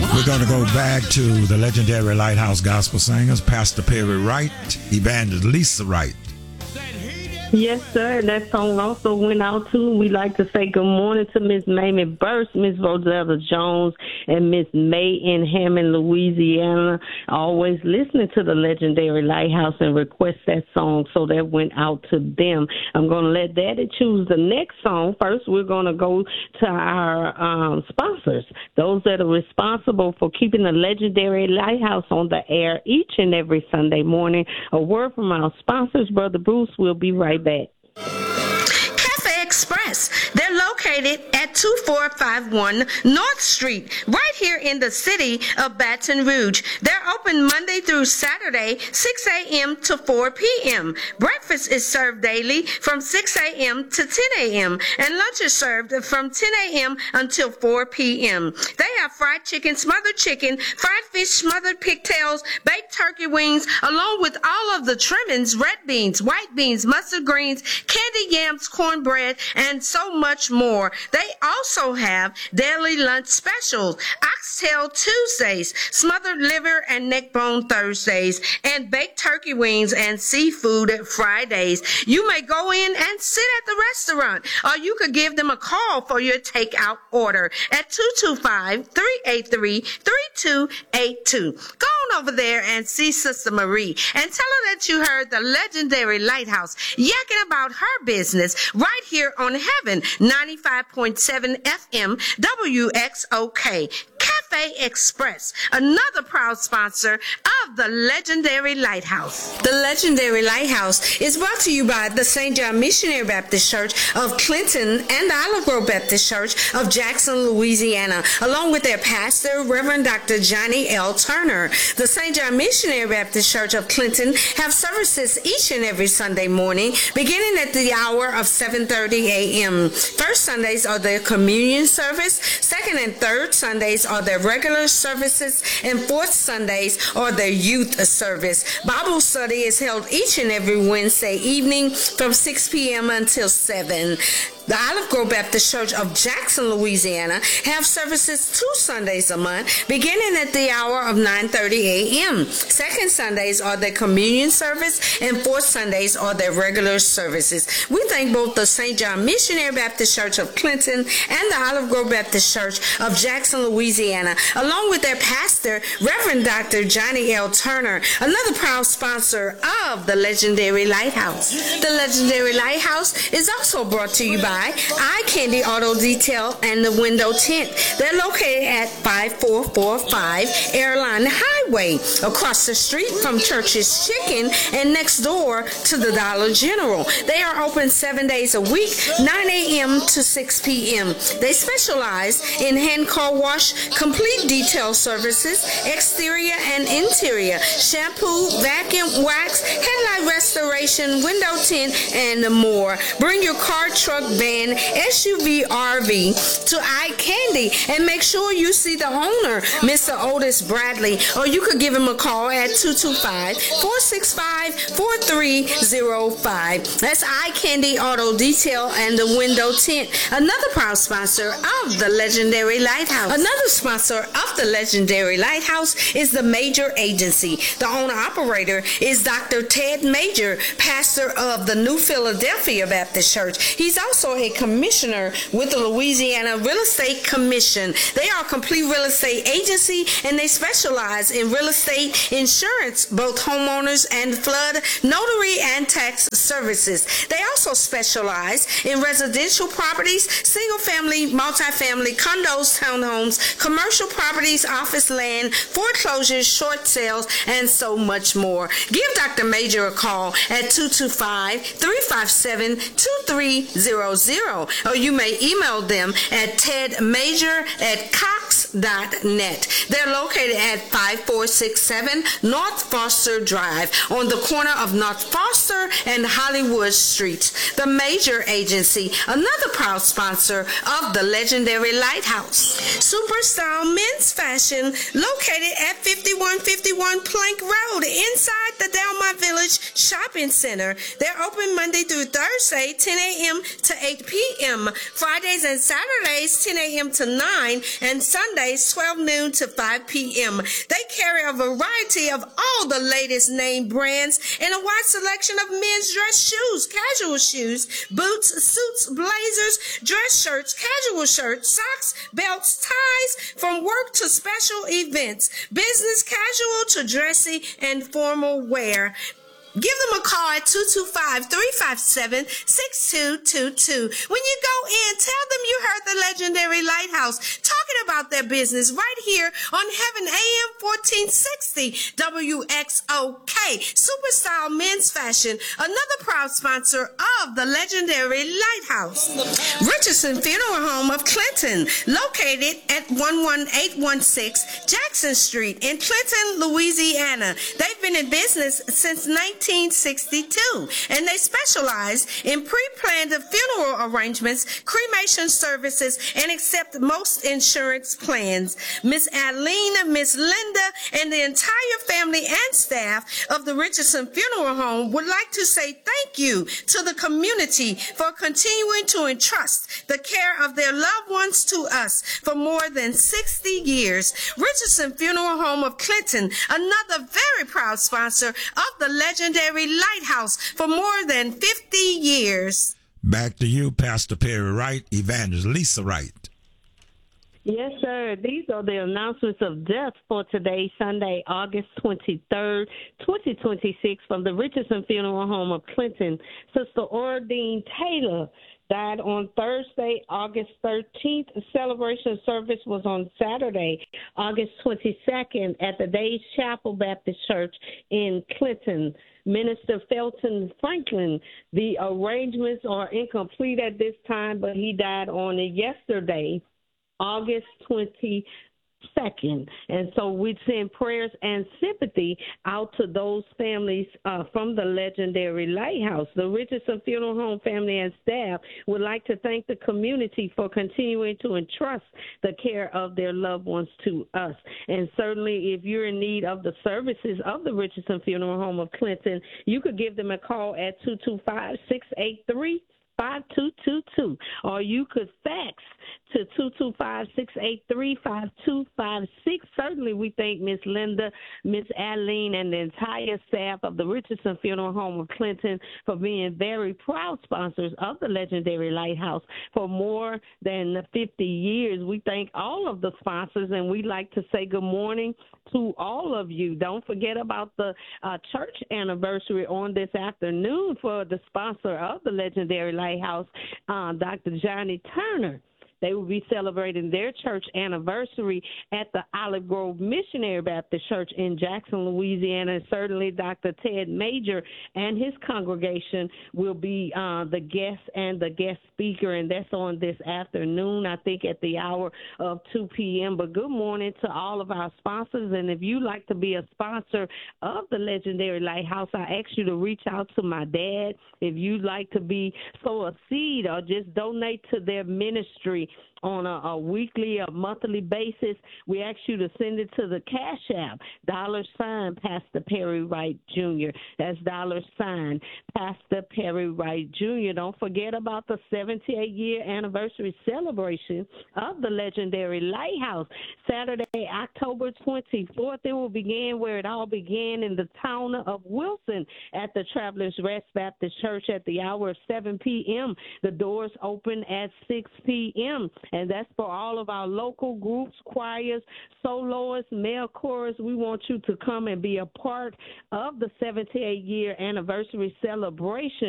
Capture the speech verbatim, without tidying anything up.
We're going to go back to the legendary Lighthouse Gospel Singers, Pastor Perry Wright, Evangelist Lisa Wright. Yes, sir. That song also went out to, we like to say good morning to Miss Mamie Burst, Miss Rosetta Jones, and Miss May in Hammond, Louisiana. Always listening to the legendary Lighthouse and request that song, so that went out to them. I'm going to let Daddy choose the next song. First, we're going to go to our um, sponsors, those that are responsible for keeping the legendary Lighthouse on the air each and every Sunday morning. A word from our sponsors. Brother Bruce will be right back. Cafe Express. They're located at two four five one North Street, right here in the city of Baton Rouge. They're open Monday through Saturday, six a.m. to four p.m. Breakfast is served daily from six a.m. to ten a.m. and lunch is served from ten a.m. until four p.m. They have fried chicken, smothered chicken, fried fish, smothered pigtails, baked turkey wings, along with all of the trimmings, red beans, white beans, mustard greens, candy yams, cornbread, and so much more. They also have daily lunch specials, oxtail Tuesdays, smothered liver and neck bone Thursdays, and baked turkey wings and seafood Fridays. You may go in and sit at the restaurant, or you could give them a call for your takeout order at two two five, three eight three, three two eight two. Go on over there and see Sister Marie and tell her that you heard the legendary Lighthouse yakking about her business right here on Heaven ninety-five point seven F M W X O K. Cafe Express, another proud sponsor of the legendary Lighthouse. The legendary Lighthouse is brought to you by the Saint John Missionary Baptist Church of Clinton and the Olive Grove Baptist Church of Jackson, Louisiana, along with their pastor, Reverend Doctor Johnny L. Turner. The Saint John Missionary Baptist Church of Clinton have services each and every Sunday morning, beginning at the hour of seven thirty a.m. First Sundays are their communion service, second and third Sundays are their regular services, and fourth Sundays are their youth service. Bible study is held each and every Wednesday evening from six p.m. until seven. The Olive Grove Baptist Church of Jackson, Louisiana have services two Sundays a month, beginning at the hour of nine thirty a.m. Second Sundays are their communion service, and fourth Sundays are their regular services. We thank both the Saint John Missionary Baptist Church of Clinton and the Olive Grove Baptist Church of Jackson, Louisiana, along with their pastor, Reverend Doctor Johnny L. Turner, another proud sponsor of the legendary Lighthouse. The legendary Lighthouse is also brought to you by Eye Candy Auto Detail and the Window Tint. They're located at five four four five Airline Highway, across the street from Church's Chicken and next door to the Dollar General. They are open seven days a week, nine a.m. to six p.m. They specialize in hand car wash, complete detail services, exterior and interior, shampoo, vacuum, wax, headlight restoration, window tint, and more. Bring your car, truck, van, S U V, R V to Eye Candy and make sure you see the owner, Mister Otis Bradley, or you could give him a call at two two five, four six five, four three zero five. That's Eye Candy Auto Detail and the Window Tint, another proud sponsor of the legendary Lighthouse. Another sponsor of the legendary Lighthouse is the Major Agency. The owner-operator is Doctor Ted Major, pastor of the New Philadelphia Baptist Church. He's also a commissioner with the Louisiana Real Estate Commission. They are a complete real estate agency, and they specialize in real estate insurance, both homeowners and flood, notary, and tax services. They also specialize in residential properties, single-family, multifamily, condos, townhomes, commercial properties, office land, foreclosures, short sales, and so much more. Give Doctor Major a call at two two five, three five seven, two three zero zero, or you may email them at tedmajor at cox dot net. They're located at five four six seven North Foster Drive on the corner of North Foster and Hollywood Streets. The Major Agency, another proud sponsor of the legendary Lighthouse. Superstyle Men's Fashion, located at fifty-one fifty-one Plank Road inside the Delmont Village Shopping Center. They're open Monday through Thursday, ten a.m. to eight p.m. Fridays and Saturdays, ten a.m. to nine, and Sundays, twelve noon to five p.m. They carry a variety of all the latest name brands and a wide selection of men's dress shoes, casual shoes, boots, suits, blazers, dress shirts, casual shirts, socks, belts, ties, from work to special events, business casual to dressy and formal wear. Give them a call at two two five, three five seven, six two two two. When you go in, tell them you heard the legendary Lighthouse talking about their business right here on Heaven A M fourteen sixty W X O K. Superstyle Men's Fashion, another proud sponsor of the legendary Lighthouse. Richardson Funeral Home of Clinton, located at one one eight one six Jackson Street in Clinton, Louisiana. They've been in business since nineteen sixty-two, and they specialize in pre-planned funeral arrangements, cremation services, and accept most insurance plans. Miss Adeline, Miss Linda, and the entire family and staff of the Richardson Funeral Home would like to say thank you to the community for continuing to entrust the care of their loved ones to us for more than sixty years. Richardson Funeral Home of Clinton, another very proud sponsor of the legendary Lighthouse for more than fifty years. Back to you, Pastor Perry Wright, Evangelist Lisa Wright. Yes, sir. These are the announcements of death for today, Sunday, August twenty-third, twenty twenty-six, from the Richardson Funeral Home of Clinton. Sister Ordine Taylor died on Thursday, August thirteenth. Celebration service was on Saturday, August twenty-second, at the Days Chapel Baptist Church in Clinton. Minister Felton Franklin, the arrangements are incomplete at this time, but he died on it yesterday, August twenty-second. And so we send prayers and sympathy out to those families uh, from the legendary Lighthouse. The Richardson Funeral Home family and staff would like to thank the community for continuing to entrust the care of their loved ones to us. And certainly if you're in need of the services of the Richardson Funeral Home of Clinton, you could give them a call at two two five, six eight three, five two two two, or you could fax to two two five, six eight three, five two five six. Certainly we thank Miss Linda, Miss Adeline, and the entire staff of the Richardson Funeral Home of Clinton for being very proud sponsors of the legendary Lighthouse for more than fifty years. We thank all of the sponsors, and we'd like to say good morning to all of you. Don't forget about the uh, church anniversary on this afternoon for the sponsor of the legendary Lighthouse, uh, Doctor Johnny Turner. They will be celebrating their church anniversary at the Olive Grove Missionary Baptist Church in Jackson, Louisiana. And certainly Doctor Ted Major and his congregation will be uh, the guest and the guest speaker, and that's on this afternoon, I think at the hour of two p.m. But good morning to all of our sponsors, and if you'd like to be a sponsor of the legendary Lighthouse, I ask you to reach out to my dad. If you'd like to be sow a seed or just donate to their ministry on a, a weekly or monthly basis, we ask you to send it to the Cash App, dollar sign Pastor Perry Wright Junior That's dollar sign Pastor Perry Wright Junior Don't forget about the seventy-eight year anniversary celebration of the legendary Lighthouse. Saturday, October twenty-fourth, it will begin where it all began in the town of Wilson at the Travelers Rest Baptist Church at the hour of seven p.m. The doors open at six p.m. And that's for all of our local groups, choirs, soloists, male chorus. We want you to come and be a part of the seventy-eight year anniversary celebration.